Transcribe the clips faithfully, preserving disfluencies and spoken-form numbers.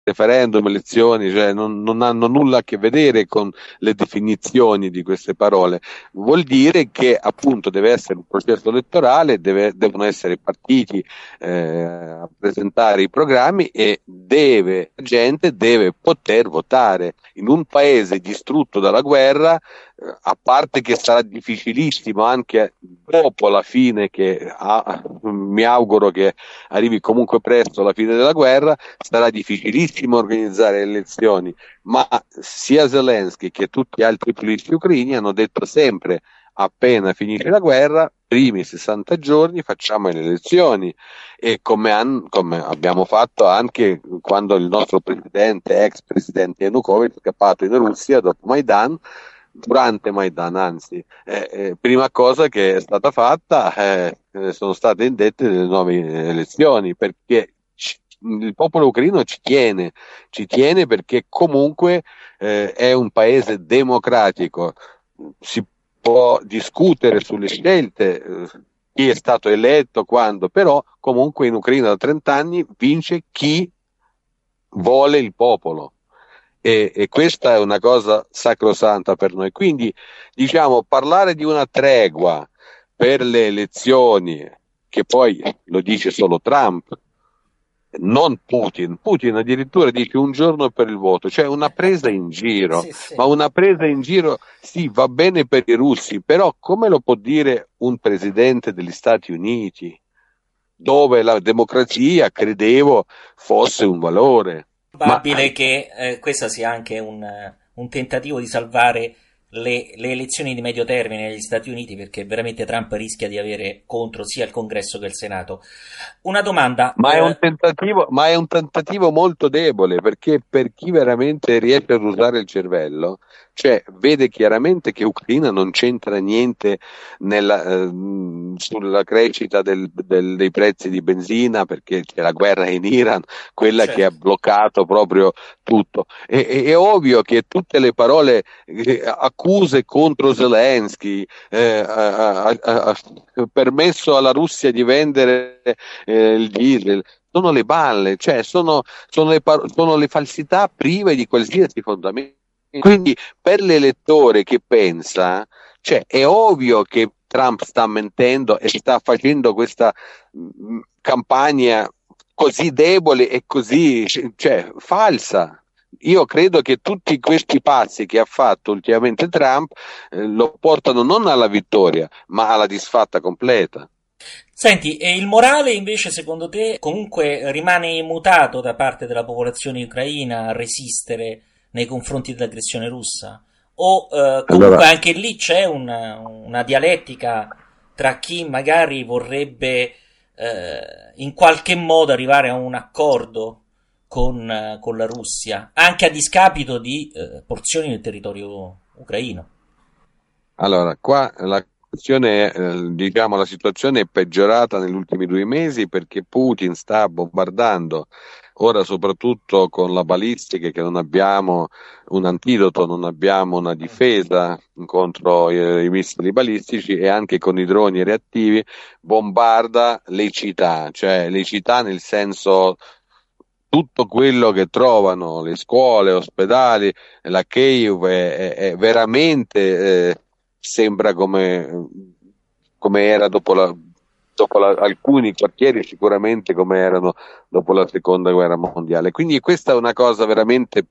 referendum, elezioni, cioè non, non hanno nulla a che vedere con le definizioni di queste parole. Vuol dire che appunto deve essere un processo elettorale, deve, devono essere partiti eh, a presentare i programmi e deve, la gente deve poter votare. In un paese distrutto dalla guerra, eh, a parte che sarà difficilissimo anche dopo la fine, che ah, mi auguro che arrivi comunque presto la fine della guerra, sarà difficilissimo organizzare le elezioni, ma sia Zelensky che tutti gli altri politici ucraini hanno detto sempre: appena finisce la guerra, primi sessanta giorni facciamo le elezioni, e come, han, come abbiamo fatto anche quando il nostro presidente, ex presidente Yanukovych, è scappato in Russia dopo Maidan, durante Maidan anzi, eh, eh, prima cosa che è stata fatta eh, sono state indette le nuove elezioni, perché ci, il popolo ucraino ci tiene, ci tiene perché comunque eh, è un paese democratico, si può discutere sulle scelte, eh, chi è stato eletto, quando, però comunque in Ucraina da trenta anni vince chi vuole il popolo. E, e questa è una cosa sacrosanta per noi. Quindi, diciamo, parlare di una tregua per le elezioni, che poi lo dice solo Trump, non Putin. Putin addirittura dice un giorno per il voto, cioè una presa in giro. Sì, sì. Ma una presa in giro, sì, va bene per i russi, però come lo può dire un presidente degli Stati Uniti, dove la democrazia credevo fosse un valore? Ma Probabile che eh, questo sia anche un, eh, un tentativo di salvare le, le elezioni di medio termine negli Stati Uniti, perché veramente Trump rischia di avere contro sia il Congresso che il Senato. Una domanda, Ma è un eh, tentativo, ma è un tentativo molto debole, perché per chi veramente riesce ad usare il cervello, cioè vede chiaramente che Ucraina non c'entra niente nella, eh, sulla crescita del- del- dei prezzi di benzina, perché c'è la guerra in Iran, quella che ha certo. bloccato proprio tutto. E- e- è ovvio che tutte le parole, eh, accuse contro Zelensky, eh, ha, ha- ha- ha permesso alla Russia di vendere eh, il diesel, sono le balle, cioè sono, sono, le par- sono le falsità prive di qualsiasi fondamento. Quindi per l'elettore che pensa, cioè, è ovvio che Trump sta mentendo e sta facendo questa mh, campagna così debole e così, cioè, falsa. Io credo che tutti questi passi che ha fatto ultimamente Trump eh, lo portano non alla vittoria, ma alla disfatta completa. Senti, e il morale invece secondo te comunque rimane immutato da parte della popolazione ucraina a resistere nei confronti dell'aggressione russa? O eh, Allora, comunque anche lì c'è una, una dialettica tra chi magari vorrebbe eh, in qualche modo arrivare a un accordo con, eh, con la Russia, anche a discapito di eh, porzioni del territorio ucraino? Allora, qua la questione, è, eh, diciamo, la situazione è peggiorata negli ultimi due mesi perché Putin sta bombardando, ora soprattutto con la balistica, che non abbiamo un antidoto, non abbiamo una difesa contro i, i missili balistici, e anche con i droni reattivi bombarda le città, cioè le città nel senso tutto quello che trovano, le scuole, ospedali, la Kiev è, è- è veramente, eh, sembra come, come era dopo la, dopo la, alcuni quartieri sicuramente come erano dopo la seconda guerra mondiale. Quindi questa è una cosa veramente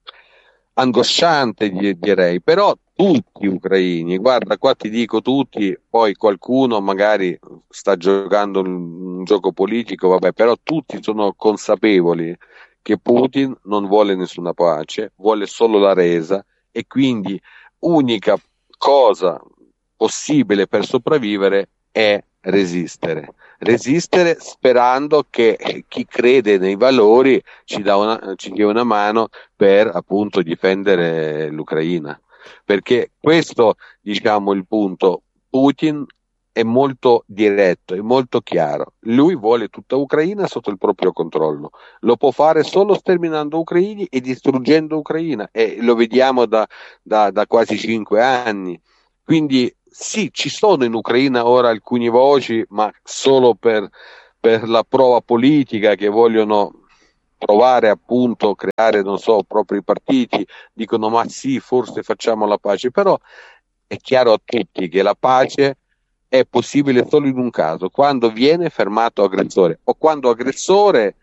angosciante, di- direi, però tutti ucraini, guarda, qua ti dico tutti, poi qualcuno magari sta giocando un, un gioco politico, vabbè, però tutti sono consapevoli che Putin non vuole nessuna pace, vuole solo la resa, e quindi unica cosa possibile per sopravvivere è resistere. Resistere sperando che chi crede nei valori ci, dà una, ci dia una mano per appunto difendere l'Ucraina. Perché questo, diciamo, il punto. Putin è molto diretto, è molto chiaro. Lui vuole tutta Ucraina sotto il proprio controllo. Lo può fare solo sterminando ucraini e distruggendo Ucraina, e lo vediamo da, da, da quasi cinque anni. Quindi sì, ci sono in Ucraina ora alcune voci, ma solo per, per la prova politica, che vogliono provare appunto a creare, non so, propri partiti, dicono ma sì, forse facciamo la pace, però è chiaro a tutti che la pace è possibile solo in un caso, quando viene fermato aggressore o quando aggressore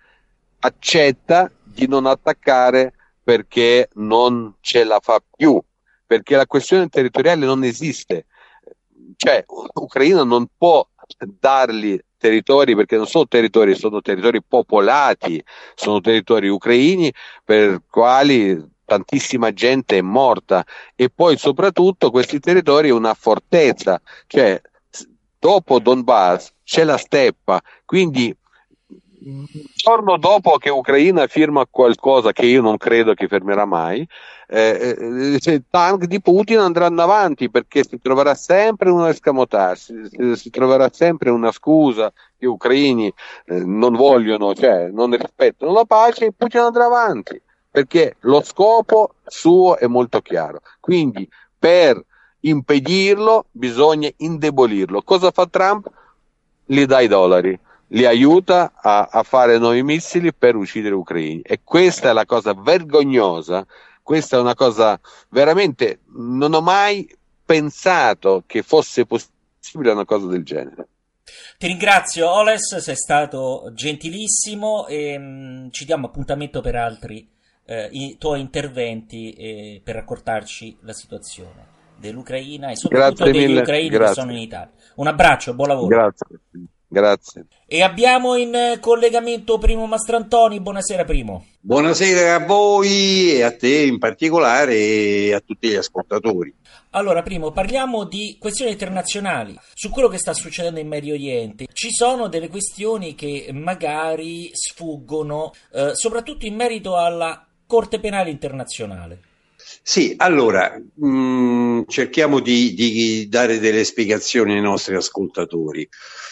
accetta di non attaccare perché non ce la fa più, perché la questione territoriale non esiste, cioè l'Ucraina non può dargli territori perché non sono territori, sono territori popolati, sono territori ucraini per quali tantissima gente è morta, e poi soprattutto questi territori è una fortezza, cioè dopo Donbass c'è la steppa, quindi il giorno dopo che Ucraina firma qualcosa che io non credo che fermerà mai, eh, eh, tank di Putin andranno avanti perché si troverà sempre un escamotage, si, si troverà sempre una scusa che gli ucraini eh, non vogliono, cioè non rispettano la pace, e Putin andrà avanti perché lo scopo suo è molto chiaro. Quindi per impedirlo bisogna indebolirlo. Cosa fa Trump? Gli dà i dollari, li aiuta a, a fare nuovi missili per uccidere ucraini, e questa è la cosa vergognosa, questa è una cosa veramente, non ho mai pensato che fosse possibile una cosa del genere. Ti ringrazio Oles, sei stato gentilissimo e mh, ci diamo appuntamento per altri eh, i tuoi interventi eh, per raccontarci la situazione dell'Ucraina e soprattutto Grazie degli mille, ucraini che grazie. sono in Italia. Un abbraccio, buon lavoro. Grazie, grazie. E abbiamo in collegamento Primo Mastrantoni. Buonasera Primo. Buonasera a voi e a te in particolare e a tutti gli ascoltatori. Allora, Primo, parliamo di questioni internazionali, su quello che sta succedendo in Medio Oriente. Ci sono delle questioni che magari sfuggono, eh, soprattutto in merito alla Corte Penale Internazionale. Sì, allora, mh, cerchiamo di, di dare delle spiegazioni ai nostri ascoltatori.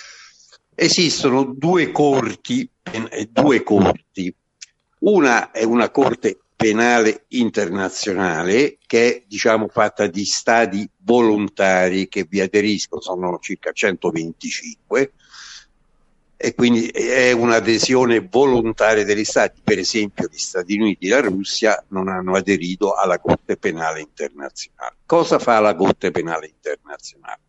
Esistono due corti, due corti. Una è una Corte Penale Internazionale che è, diciamo, fatta di stati volontari che vi aderiscono, sono circa centoventicinque, e quindi è un'adesione volontaria degli stati. Per esempio gli Stati Uniti e la Russia non hanno aderito alla Corte Penale Internazionale. Cosa fa la Corte Penale Internazionale?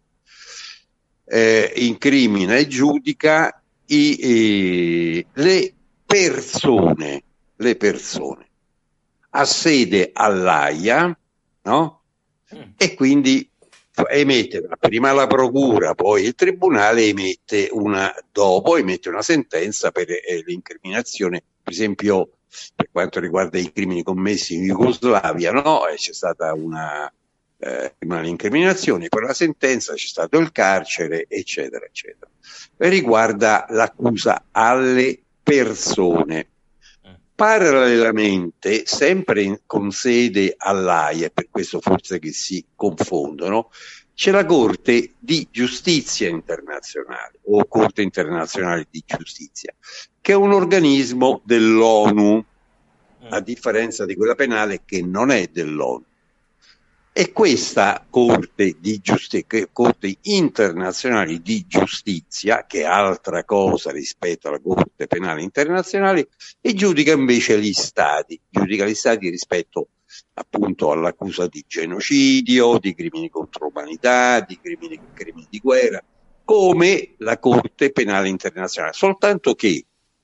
Eh, incrimina e giudica i, eh, le persone, le persone, ha sede all'Aia, no? E quindi emette prima la procura, poi il tribunale emette una, dopo emette una sentenza per eh, l'incriminazione, per esempio per quanto riguarda i crimini commessi in Jugoslavia, no? E c'è stata una eh, un'incriminazione, per la sentenza c'è stato il carcere, eccetera, eccetera. E riguarda l'accusa alle persone. Parallelamente, sempre in, con sede all'Aia, per questo forse che si confondono, c'è la Corte di Giustizia Internazionale o Corte Internazionale di Giustizia, che è un organismo dell'ONU, a differenza di quella penale che non è dell'ONU. E questa Corte di Giustizia, Corte Internazionale di Giustizia, che è altra cosa rispetto alla Corte Penale Internazionale, e giudica invece gli Stati, giudica gli Stati rispetto appunto all'accusa di genocidio, di crimini contro l'umanità, di crimini, crimini di guerra, come la Corte Penale Internazionale. Soltanto che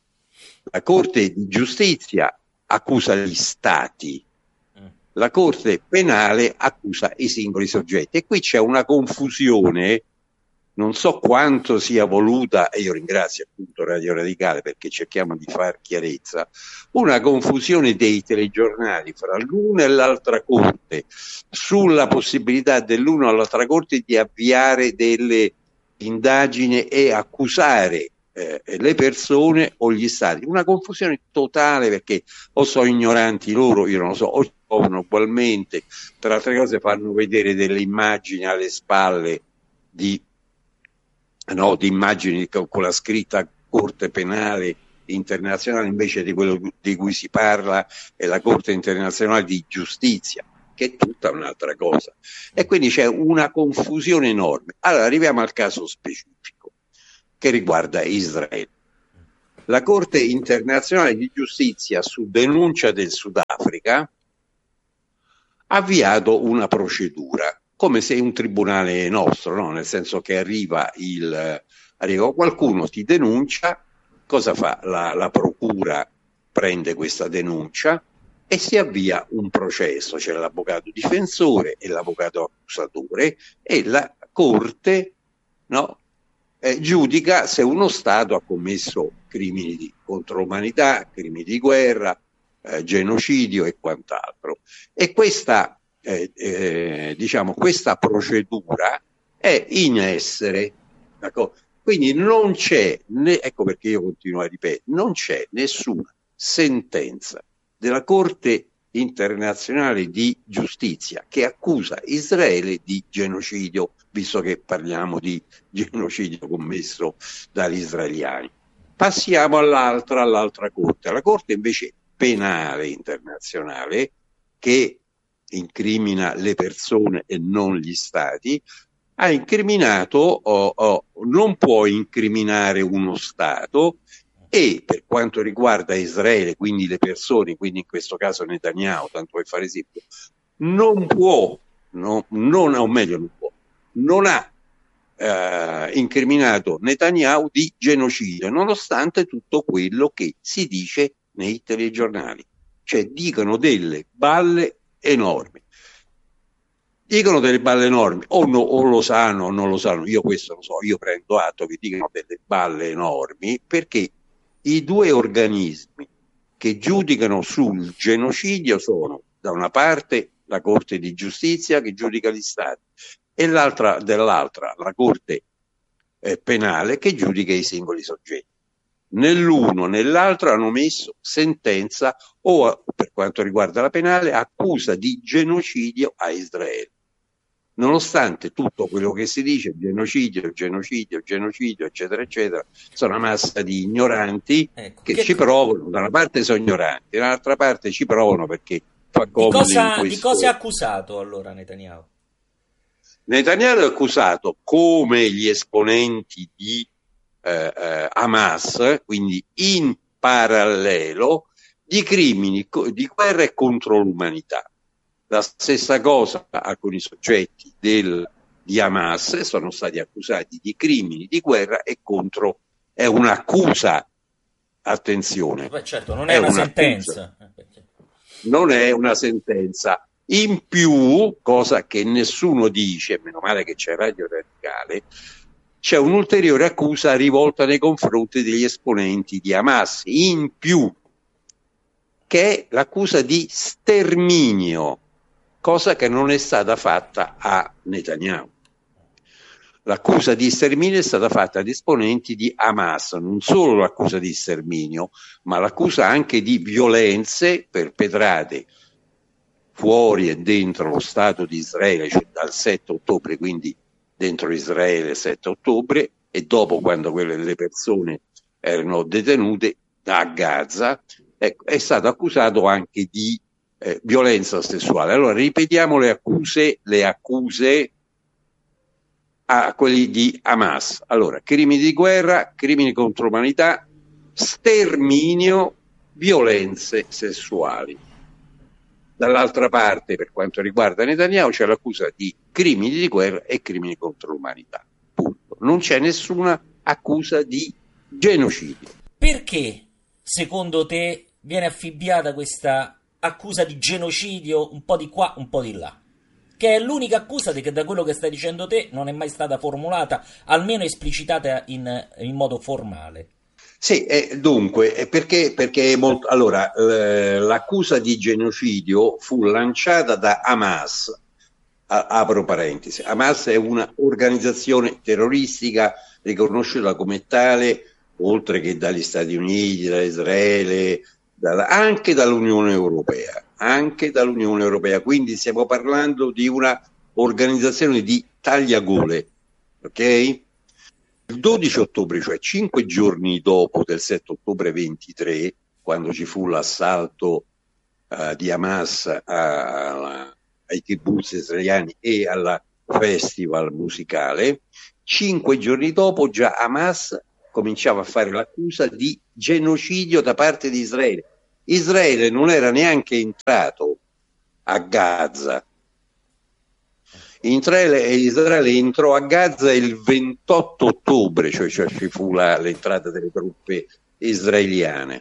la Corte di Giustizia accusa gli Stati, la Corte Penale accusa i singoli soggetti, e qui c'è una confusione, non so quanto sia voluta, e io ringrazio appunto Radio Radicale perché cerchiamo di far chiarezza, una confusione dei telegiornali fra l'una e l'altra Corte sulla possibilità dell'una o l'altra Corte di avviare delle indagini e accusare eh, le persone o gli stati. Una confusione totale, perché o sono ignoranti loro, io non lo so, o ugualmente, tra altre cose fanno vedere delle immagini alle spalle di, no, di immagini con la scritta Corte Penale Internazionale, invece di quello di cui si parla è la Corte Internazionale di Giustizia, che è tutta un'altra cosa, e quindi c'è una confusione enorme. Allora arriviamo al caso specifico che riguarda Israele. la Corte internazionale di giustizia, su denuncia del Sudafrica, ha avviato una procedura, come se un tribunale nostro, no? Nel senso che arriva, il, arriva qualcuno, ti denuncia, cosa fa? La, la procura prende questa denuncia e si avvia un processo, c'è l'avvocato difensore e l'avvocato accusatore, e la Corte, no, eh, giudica se uno Stato ha commesso crimini di, contro l'umanità, crimini di guerra, eh, genocidio e quant'altro. E questa, eh, eh, diciamo, questa procedura è in essere, d'accordo? Quindi non c'è, né, ecco perché io continuo a ripetere, non c'è nessuna sentenza della Corte internazionale di giustizia che accusa Israele di genocidio, visto che parliamo di genocidio commesso dagli israeliani. Passiamo all'altra, all'altra Corte, la Corte invece penale internazionale, che incrimina le persone e non gli stati, ha incriminato, oh, oh, non può incriminare uno Stato, e per quanto riguarda Israele, quindi le persone, quindi in questo caso Netanyahu, tanto per fare esempio, non può, no, non, o meglio non può, non ha eh, incriminato Netanyahu di genocidio, nonostante tutto quello che si dice nei telegiornali, cioè dicono delle balle enormi. Dicono delle balle enormi, o, no, o lo sanno o non lo sanno, io questo lo so, io prendo atto che dicono delle balle enormi, perché i due organismi che giudicano sul genocidio sono, da una parte, la Corte di Giustizia che giudica gli Stati, e l'altra, dall'altra, la Corte eh, Penale che giudica i singoli soggetti. Nell'uno, nell'altro hanno messo sentenza, o per quanto riguarda la penale, accusa di genocidio a Israele. Nonostante tutto quello che si dice, genocidio, genocidio, genocidio, eccetera, eccetera, sono una massa di ignoranti, ecco, che, che ci provano, da una parte sono ignoranti, dall'altra parte ci provano perché fa comodo. Di cosa, di cosa è accusato allora Netanyahu? Netanyahu è accusato, come gli esponenti di eh, eh, Hamas, quindi in parallelo, di crimini di guerra e contro l'umanità. La stessa cosa alcuni soggetti del, di Hamas sono stati accusati di crimini di guerra e contro, è un'accusa, attenzione. Beh, certo, non è, è una sentenza. Non è una sentenza. In più, cosa che nessuno dice, meno male che c'è Radio Radicale, c'è un'ulteriore accusa rivolta nei confronti degli esponenti di Hamas, in più, che è l'accusa di sterminio, cosa che non è stata fatta a Netanyahu. L'accusa di sterminio è stata fatta ad esponenti di Hamas, non solo l'accusa di sterminio, ma l'accusa anche di violenze perpetrate fuori e dentro lo Stato di Israele, cioè dal sette ottobre, quindi dentro Israele sette ottobre, e dopo, quando quelle delle persone erano detenute a Gaza, ecco, è stato accusato anche di Eh, violenza sessuale. Allora ripetiamo le accuse, le accuse a quelli di Hamas. Allora, crimini di guerra, crimini contro l'umanità, sterminio, violenze sessuali. Dall'altra parte, per quanto riguarda Netanyahu, c'è l'accusa di crimini di guerra e crimini contro l'umanità. Punto. Non c'è nessuna accusa di genocidio. Perché, secondo te, viene affibbiata questa accusa di genocidio un po' di qua, un po' di là, che è l'unica accusa che, da quello che stai dicendo te, non è mai stata formulata, almeno esplicitata in, in modo formale? Sì, eh, dunque, perché, perché è molto, allora, eh, l'accusa di genocidio fu lanciata da Hamas, a, apro parentesi, Hamas è una organizzazione terroristica riconosciuta come tale, oltre che dagli Stati Uniti, da Israele, dalla, anche dall'Unione Europea, anche dall'Unione Europea, quindi stiamo parlando di una organizzazione di tagliagole, ok? Il dodici ottobre, cioè cinque giorni dopo del sette ottobre ventitré, quando ci fu l'assalto uh, di Hamas a, a, ai kibbutz israeliani e al festival musicale, cinque giorni dopo già Hamas cominciava a fare l'accusa di genocidio da parte di Israele. Israele non era neanche entrato a Gaza. Israele, Israele entrò a Gaza il ventotto ottobre, cioè, cioè ci fu la, l'entrata delle truppe israeliane.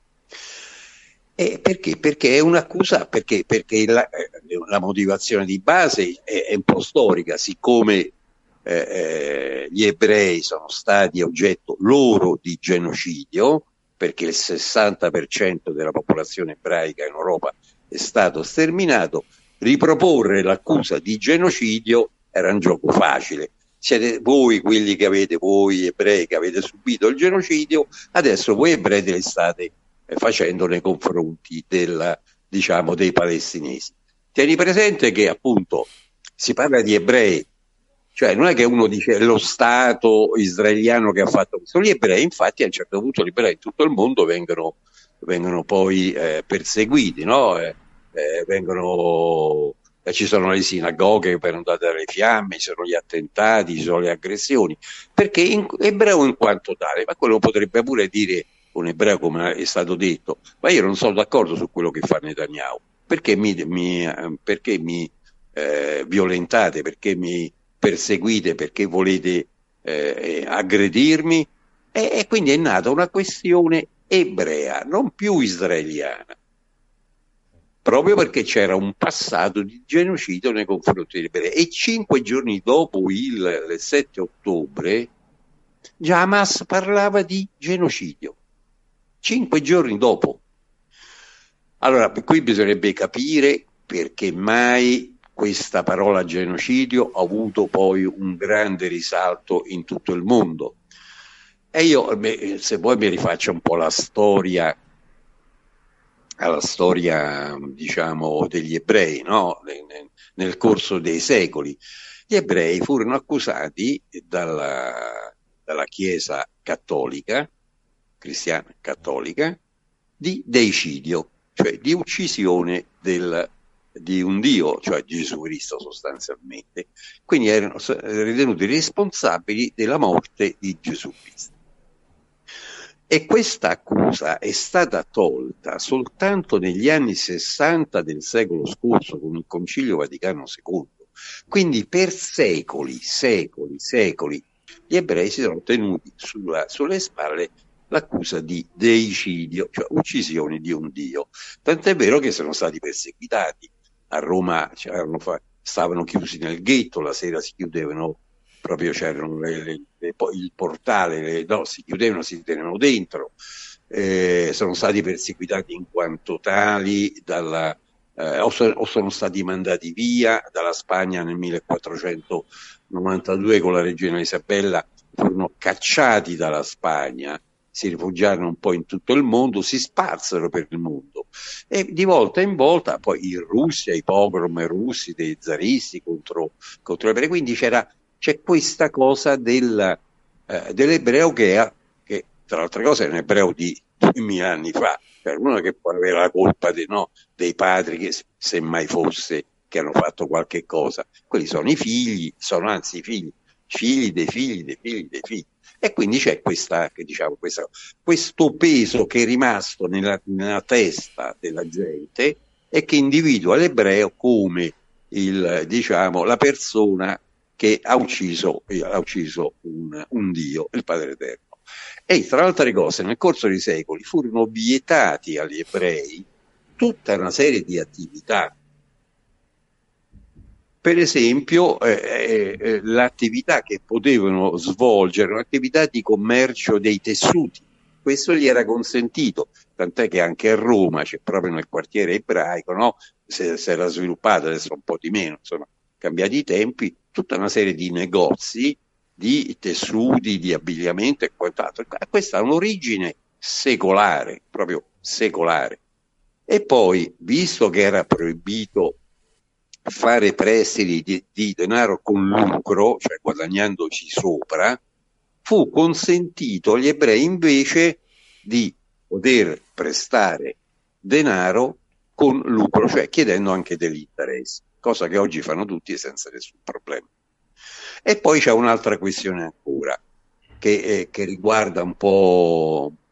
E perché? Perché è un'accusa, perché, perché la, la motivazione di base è, è un po' storica, siccome eh, eh, gli ebrei sono stati oggetto loro di genocidio, perché il sessanta per cento della popolazione ebraica in Europa è stato sterminato, riproporre l'accusa di genocidio era un gioco facile. Siete voi quelli che avete, voi ebrei che avete subito il genocidio, adesso voi ebrei le state facendo nei confronti del, diciamo, dei palestinesi. Tieni presente che appunto si parla di ebrei, cioè non è che uno dice lo Stato israeliano che ha fatto questo, gli ebrei infatti a un certo punto gli ebrei in tutto il mondo vengono, vengono poi eh, perseguiti, no? Eh, eh, vengono, eh, ci sono le sinagoghe per andare alle fiamme, ci sono gli attentati, ci sono le aggressioni, perché in, ebreo in quanto tale, ma quello potrebbe pure dire un ebreo come è stato detto, ma io non sono d'accordo su quello che fa Netanyahu, perché mi, mi, perché mi eh, violentate, perché mi perseguite, perché volete eh, aggredirmi, e, e quindi è nata una questione ebrea, non più israeliana, proprio perché c'era un passato di genocidio nei confronti degli ebrei. E cinque giorni dopo il, il sette ottobre già Hamas parlava di genocidio. Cinque giorni dopo. Allora, qui bisognerebbe capire perché mai questa parola genocidio ha avuto poi un grande risalto in tutto il mondo. E io, se vuoi, mi rifaccio un po' la storia, alla storia, diciamo, degli ebrei, no? Nel corso dei secoli. Gli ebrei furono accusati dalla, dalla Chiesa cattolica, cristiana cattolica, di deicidio, cioè di uccisione del, di un Dio, cioè Gesù Cristo sostanzialmente. Quindi erano ritenuti responsabili della morte di Gesù Cristo. E questa accusa è stata tolta soltanto negli anni sessanta del secolo scorso con il Concilio Vaticano secondo. Quindi per secoli, secoli, secoli, gli ebrei si sono tenuti sulla, sulle spalle l'accusa di deicidio, cioè uccisione di un Dio. Tant'è vero che sono stati perseguitati. A Roma stavano chiusi nel ghetto, la sera si chiudevano, proprio c'erano le, le, le, il portale, le, no, si chiudevano, si tenevano dentro. Eh, sono stati perseguitati in quanto tali dalla, eh, o, so, o sono stati mandati via dalla Spagna nel millequattrocentonovantadue con la regina Isabella, furono cacciati dalla Spagna, si rifugiarono un po' in tutto il mondo, si sparsero per il mondo e di volta in volta poi in Russia i pogrom russi dei zaristi contro, contro gli ebrei, quindi c'era, c'è questa cosa del, eh, dell'ebreo che, ha, che tra le altre cose è un ebreo di duemila anni fa, cioè uno che può avere la colpa dei, no, dei padri, che se mai fosse che hanno fatto qualche cosa, quelli sono i figli, sono anzi i figli, figli dei figli dei figli dei figli. E quindi c'è questa, diciamo, questa, questo peso che è rimasto nella, nella testa della gente e che individua l'ebreo come il, diciamo, la persona che ha ucciso, ha ucciso un, un Dio, il Padre Eterno. E tra le altre cose, nel corso dei secoli furono vietati agli ebrei tutta una serie di attività. Per esempio eh, eh, l'attività che potevano svolgere, un'attività di commercio dei tessuti, questo gli era consentito, tant'è che anche a Roma, c'è proprio nel quartiere ebraico, no? si, si era sviluppata, adesso un po' di meno, insomma, cambiati i tempi, tutta una serie di negozi di tessuti, di abbigliamento e quant'altro. Questa ha un'origine secolare, proprio secolare. E poi, visto che era proibito fare prestiti di, di denaro con lucro, cioè guadagnandoci sopra, fu consentito agli ebrei invece di poter prestare denaro con lucro, cioè chiedendo anche degli interessi, cosa che oggi fanno tutti senza nessun problema. E poi c'è un'altra questione ancora, che, eh, che riguarda un po',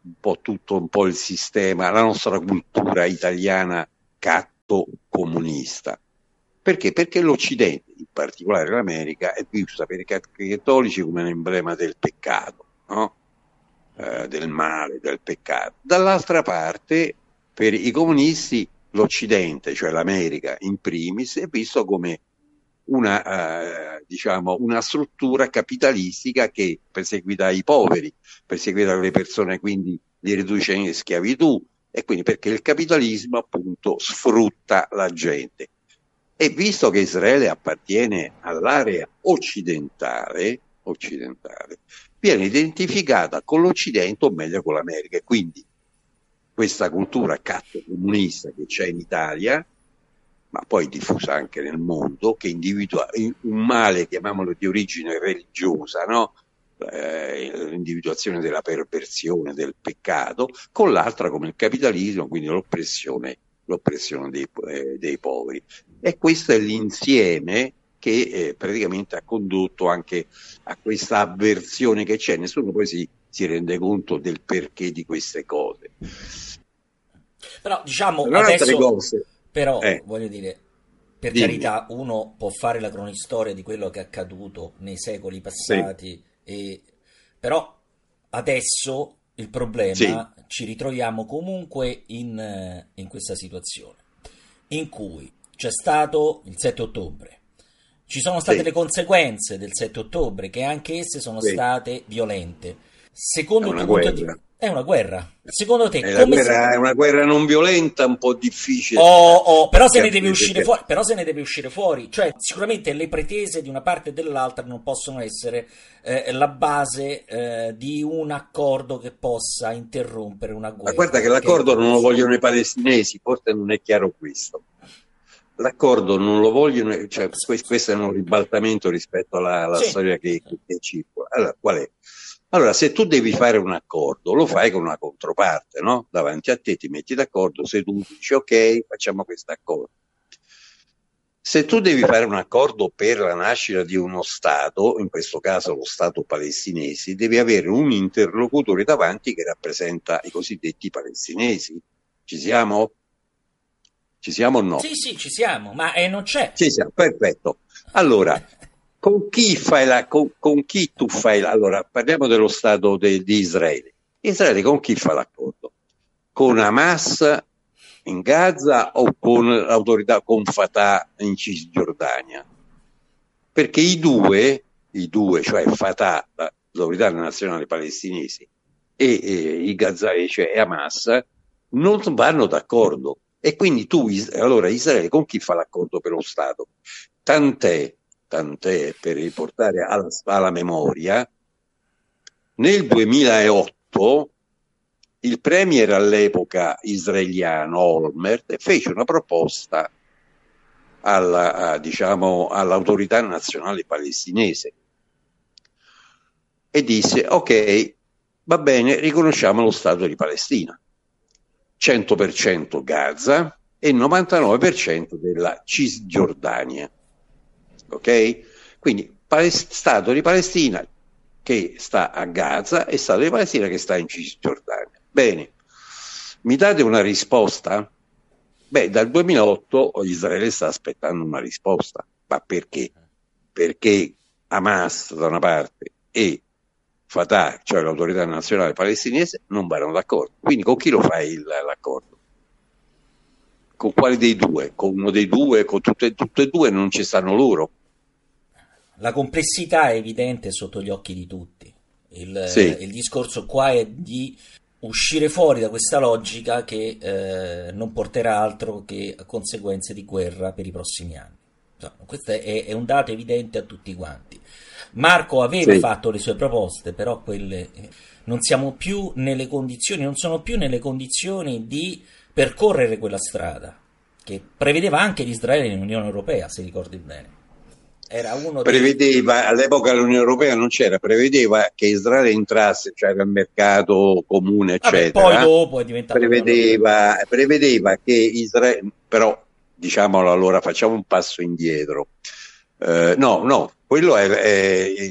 un po' tutto un po' il sistema, la nostra cultura italiana catto-comunista. Perché? Perché l'Occidente, in particolare l'America, è vista per i cattolici come un emblema del peccato, no? Eh, del male, del peccato. Dall'altra parte, per i comunisti, l'Occidente, cioè l'America in primis, è visto come una, eh, diciamo, una struttura capitalistica che perseguita i poveri, perseguita le persone, quindi li riduce in schiavitù, e quindi perché il capitalismo appunto sfrutta la gente. E visto che Israele appartiene all'area occidentale, occidentale, viene identificata con l'Occidente, o meglio con l'America, e quindi questa cultura catto-comunista che c'è in Italia, ma poi diffusa anche nel mondo, che individua un male, chiamiamolo di origine religiosa, no? Eh, l'individuazione della perversione, del peccato, con l'altra come il capitalismo, quindi l'oppressione, l'oppressione dei, eh, dei poveri. E questo è l'insieme che eh, praticamente ha condotto anche a questa avversione che c'è. Nessuno poi si, si rende conto del perché di queste cose. Però diciamo allora, adesso, cose, però eh, voglio dire, per dimmi. carità, uno può fare la cronistoria di quello che è accaduto nei secoli passati, sì. e, però adesso il problema, sì. ci ritroviamo comunque in, in questa situazione in cui c'è stato il sette ottobre, ci sono state, sì. le conseguenze del sette ottobre, che anche esse sono, sì. state violente. Secondo il tuo punto di vista, è una guerra. Secondo te, è, come guerra, si... è una guerra non violenta, un po' difficile. Oh, oh, però se ne deve uscire fuori, però se ne deve uscire fuori. Cioè, sicuramente le pretese di una parte e dell'altra non possono essere eh, la base eh, di un accordo che possa interrompere una guerra. Ma guarda che l'accordo che non lo vogliono i palestinesi, forse non è chiaro questo. L'accordo non lo vogliono, cioè questo è un ribaltamento rispetto alla, alla sì. storia che, che circola. Allora, qual è? Allora, se tu devi fare un accordo, lo fai con una controparte, no? Davanti a te ti metti d'accordo, se tu dici ok, facciamo questo accordo. Se tu devi fare un accordo per la nascita di uno Stato, in questo caso lo Stato palestinese, devi avere un interlocutore davanti che rappresenta i cosiddetti palestinesi. Ci siamo? Ci siamo o no? Sì, sì, ci siamo, ma eh, non c'è. Ci siamo, perfetto. Allora, con chi fai la, con, con chi tu fai la, allora parliamo dello Stato de, di Israele. Israele con chi fa l'accordo? Con Hamas in Gaza o con l'autorità, con Fatah in Cisgiordania? Perché i due, i due, cioè Fatah, l'autorità nazionale palestinese, e, e i Gaza, cioè Hamas, non vanno d'accordo. E quindi tu, allora Israele con chi fa l'accordo per lo Stato? Tant'è, tant'è per riportare alla, alla memoria, nel duemilaotto il premier all'epoca israeliano Olmert fece una proposta alla, diciamo, all'autorità nazionale palestinese e disse ok, va bene, riconosciamo lo Stato di Palestina, cento per cento Gaza e novantanove per cento della Cisgiordania. Ok? Quindi Stato di Palestina che sta a Gaza e Stato di Palestina che sta in Cisgiordania. Bene, mi date una risposta? Beh, dal duemilaotto Israele sta aspettando una risposta. Ma perché? Perché Hamas da una parte e Fatah, cioè l'autorità nazionale palestinese, non vanno d'accordo. Quindi con chi lo fai il, l'accordo? Con quale dei due? Con uno dei due? Con tutte, tutte e due non ci stanno loro. La complessità è evidente sotto gli occhi di tutti. Il, sì. il discorso qua è di uscire fuori da questa logica che eh, non porterà altro che a conseguenze di guerra per i prossimi anni. No, questo è, è un dato evidente a tutti quanti. Marco aveva sì. fatto le sue proposte, però quelle non siamo più nelle condizioni, non sono più nelle condizioni di percorrere quella strada che prevedeva anche l'Israele nell'Unione Europea, se ricordi bene. Era uno prevedeva, dei... all'epoca l'Unione Europea non c'era, prevedeva che Israele entrasse, cioè il mercato comune, eccetera. Vabbè, poi dopo è diventato prevedeva, prevedeva che Israele, però diciamolo allora, facciamo un passo indietro. Uh, no, no, quello è, è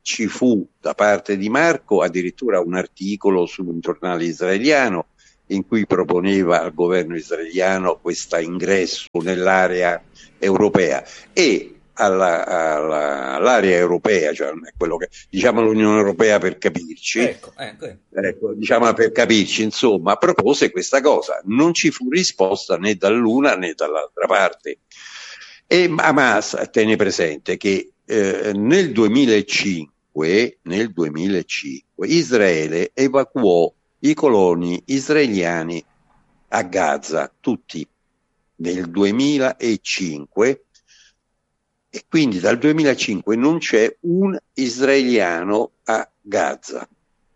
ci fu da parte di Marco addirittura un articolo su un giornale israeliano in cui proponeva al governo israeliano questo ingresso nell'area europea e alla, alla, all'area europea, cioè quello che diciamo l'Unione Europea per capirci, ecco, ecco. ecco, diciamo per capirci, insomma, propose questa cosa. Non ci fu risposta né dall'una né dall'altra parte. E Hamas, tieni presente che eh, nel duemilacinque, nel duemilacinque Israele evacuò i coloni israeliani a Gaza, tutti, nel duemilacinque, e quindi dal duemilacinque non c'è un israeliano a Gaza.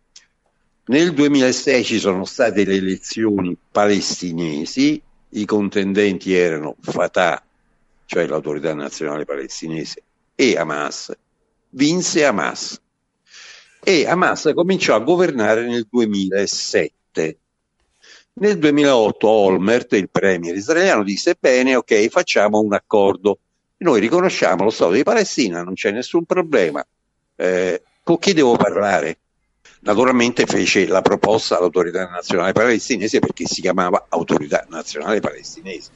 Nel duemilasei ci sono state le elezioni palestinesi, i contendenti erano Fatah, cioè l'autorità nazionale palestinese, e Hamas. Vinse Hamas. E Hamas cominciò a governare nel duemilasette. Nel duemilaotto Olmert, il premier israeliano, disse: bene, ok, facciamo un accordo. Noi riconosciamo lo Stato di Palestina, non c'è nessun problema. Eh, con chi devo parlare? Naturalmente fece la proposta all'autorità nazionale palestinese, perché si chiamava autorità nazionale palestinese.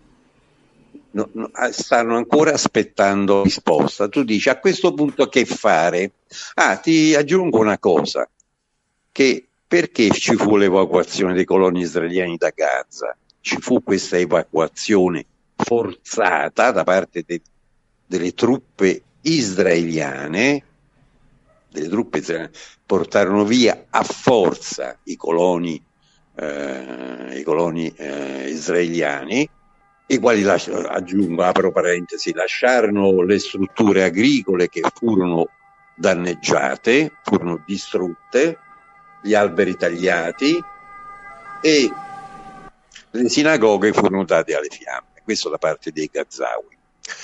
No, no, stanno ancora aspettando risposta. Tu dici: a questo punto che fare? Ah, ti aggiungo una cosa, che perché ci fu l'evacuazione dei coloni israeliani da Gaza? Ci fu questa evacuazione forzata da parte de, delle truppe israeliane, delle truppe israeliane portarono via a forza i coloni, eh, i coloni eh, israeliani, i quali, lasci, aggiungo, apro parentesi, lasciarono le strutture agricole che furono danneggiate, furono distrutte, gli alberi tagliati e le sinagoghe furono date alle fiamme. Questo da parte dei Gazawi.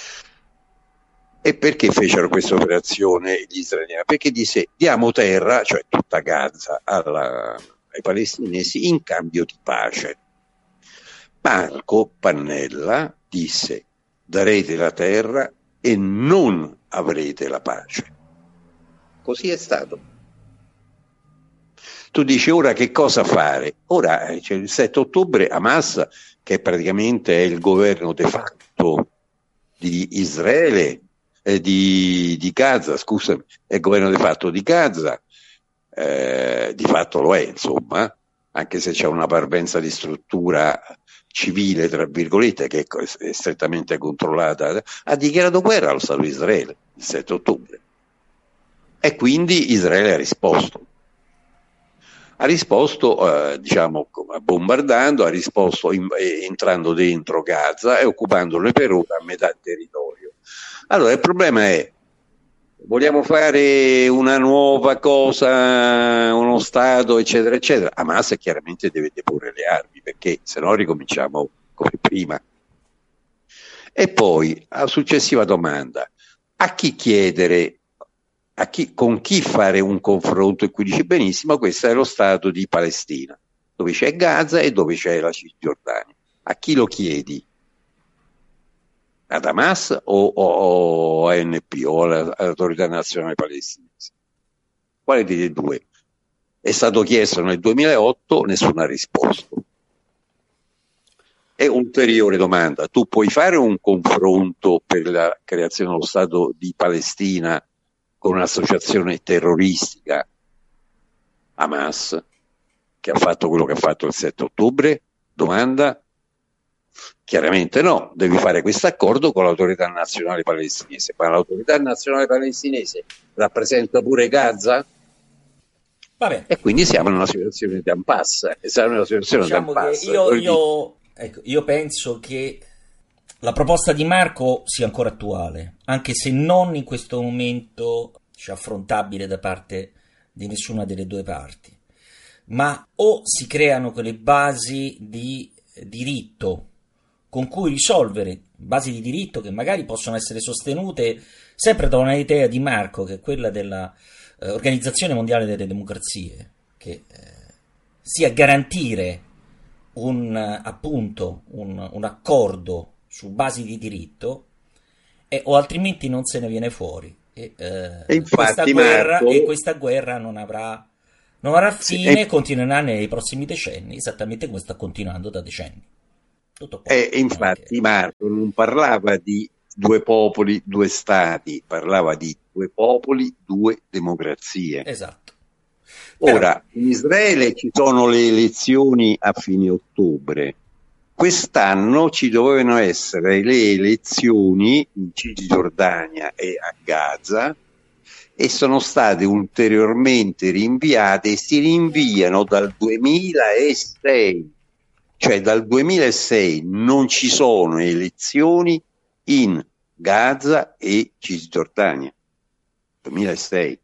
E perché fecero questa operazione gli israeliani? Perché disse: diamo terra, cioè tutta Gaza, alla, ai palestinesi in cambio di pace. Marco Pannella disse: darete la terra e non avrete la pace. Così è stato. Tu dici: ora che cosa fare? Ora c'è cioè, il sette ottobre Hamas, che praticamente è il governo de facto di Israele, eh, di, di Gaza, scusami, è il governo de facto di Gaza, eh, di fatto lo è, insomma, anche se c'è una parvenza di struttura civile, tra virgolette, che è strettamente controllata, ha dichiarato guerra allo Stato di Israele il sette ottobre. E quindi Israele ha risposto. Ha risposto, eh, diciamo, bombardando, ha risposto in, entrando dentro Gaza e occupandone per ora a metà territorio. Allora il problema è: vogliamo fare una nuova cosa, uno Stato, eccetera, eccetera. Hamas chiaramente deve deporre le armi, perché se no ricominciamo come prima. E poi, la successiva domanda: a chi chiedere? A chi, con chi fare un confronto? E qui dice benissimo: questo è lo Stato di Palestina, dove c'è Gaza e dove c'è la Cisgiordania. A chi lo chiedi? Ad Hamas o, o, o a N P o all'autorità nazionale palestinese? Quale dei due? È stato chiesto nel duemilaotto, nessuno ha risposto. E ulteriore domanda: tu puoi fare un confronto per la creazione dello Stato di Palestina con un'associazione terroristica, Hamas, che ha fatto quello che ha fatto il sette ottobre? Domanda: chiaramente no, devi fare questo accordo con l'autorità nazionale palestinese. Ma l'autorità nazionale palestinese rappresenta pure Gaza? Vabbè. E quindi siamo in una situazione di impasse. Siamo in una situazione diciamo di impasse. Che io, io, ecco, io penso che la proposta di Marco sia ancora attuale, anche se non in questo momento cioè, affrontabile da parte di nessuna delle due parti. Ma o si creano quelle basi di diritto con cui risolvere, basi di diritto che magari possono essere sostenute sempre da una idea di Marco, che è quella della eh, Organizzazione Mondiale delle Democrazie, che eh, sia garantire un appunto un, un accordo su basi di diritto, e, o altrimenti non se ne viene fuori. E, eh, E infatti, questa guerra, Marco, e questa guerra non avrà, non avrà fine e, e continuerà nei prossimi decenni, esattamente come sta continuando da decenni. Tutto qua. e Non è che... infatti Marco non parlava di due popoli, due stati, parlava di due popoli, due democrazie. Esatto. Però, Ora, in Israele ci sono le elezioni a fine ottobre. Quest'anno ci dovevano essere le elezioni in Cisgiordania e a Gaza e sono state ulteriormente rinviate e si rinviano dal duemilasei. Cioè dal duemilasei non ci sono elezioni in Gaza e Cisgiordania. duemilasei.